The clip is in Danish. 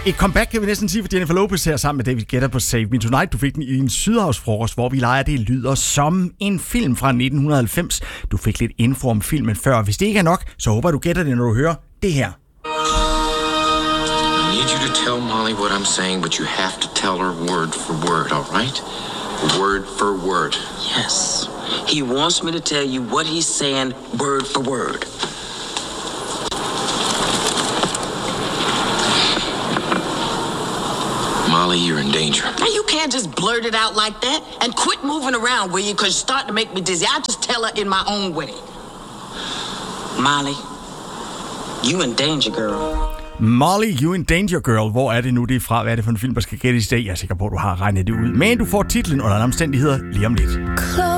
Et comeback kan vi næsten sige for Jennifer Lopez her sammen med David Guetta på Save Me Tonight. Du fik den i en sydhavsfrokost, hvor vi leger, det lyder som en film fra 1990. Du fik lidt info om filmen før. Hvis det ikke er nok, så håber du gætter det, når du hører det her. I need you to tell Molly what I'm saying, but you have to tell her word for word, all right? Word for word. Yes. He wants me to tell you what he's saying word for word. Molly, you're in danger. Now, you can't just blurt it out like that and quit moving around, will you? Because you're starting to make me dizzy. I'll just tell her in my own way. Molly, you in danger, girl. Molly, You in Danger Girl. Hvor er det nu, det er fra? Hvad er det for en film, der skal gættes i dag? Jeg er sikker på, at du har regnet det ud. Men du får titlen under omstændigheder lige om lidt.